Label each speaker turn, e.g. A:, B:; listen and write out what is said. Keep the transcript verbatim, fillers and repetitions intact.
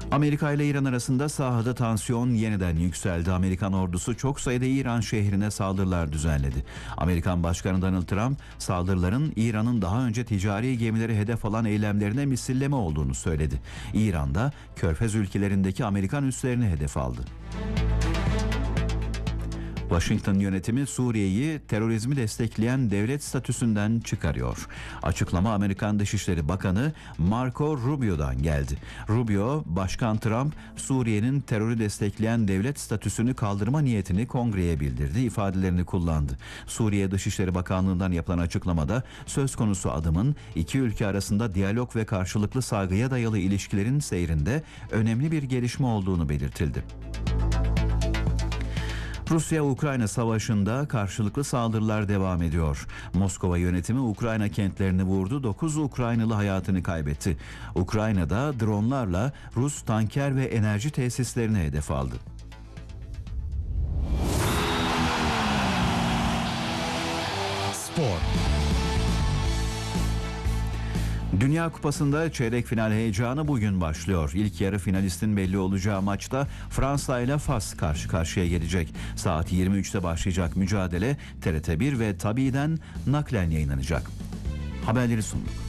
A: Amerika ile İran arasında sahada tansiyon yeniden yükseldi. Amerikan ordusu çok sayıda İran şehrine saldırılar düzenledi. Amerikan Başkanı Donald Trump, saldırıların İran'ın daha önce ticari gemileri hedef alan eylemlerine misilleme olduğunu söyledi. İran'da Körfez ülkelerindeki Amerikan üslerini hedef aldı. Washington yönetimi Suriye'yi terörizmi destekleyen devlet statüsünden çıkarıyor. Açıklama Amerikan Dışişleri Bakanı Marco Rubio'dan geldi. Rubio, Başkan Trump, Suriye'nin terörü destekleyen devlet statüsünü kaldırma niyetini Kongre'ye bildirdi ifadelerini kullandı. Suriye Dışişleri Bakanlığı'ndan yapılan açıklamada söz konusu adımın iki ülke arasında diyalog ve karşılıklı saygıya dayalı ilişkilerin seyrinde önemli bir gelişme olduğunu belirtildi. Rusya-Ukrayna savaşında karşılıklı saldırılar devam ediyor. Moskova yönetimi Ukrayna kentlerini vurdu, dokuz Ukraynalı hayatını kaybetti. Ukrayna'da dronlarla Rus tanker ve enerji tesislerini hedef aldı.
B: Spor.
A: Dünya Kupası'nda çeyrek final heyecanı bugün başlıyor. İlk yarı finalistin belli olacağı maçta Fransa ile Fas karşı karşıya gelecek. Saat yirmi üçte başlayacak mücadele T R T bir ve Tabi'den naklen yayınlanacak. Haberleri sunduk.